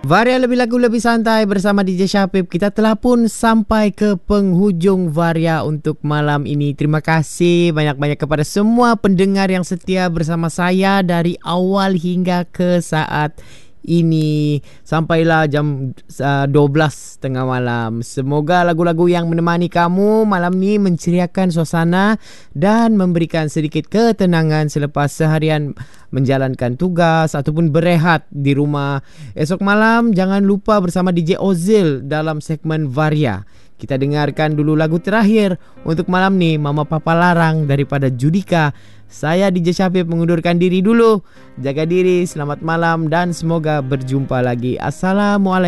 Varia Lebih Lagu Lebih Santai bersama DJ Syafib. Kita telah pun sampai ke penghujung Varia untuk malam ini. Terima kasih banyak-banyak kepada semua pendengar yang setia bersama saya dari awal hingga ke saat ini. Sampailah jam 12 tengah malam. Semoga lagu-lagu yang menemani kamu malam ni menceriakan suasana dan memberikan sedikit ketenangan selepas seharian menjalankan tugas ataupun berehat di rumah. Esok malam jangan lupa bersama DJ Ozil dalam segmen Varia. Kita dengarkan dulu lagu terakhir untuk malam ni, Mama Papa Larang daripada Judika. Saya DJ Syafib mengundurkan diri dulu. Jaga diri, selamat malam dan semoga berjumpa lagi. Assalamualaikum.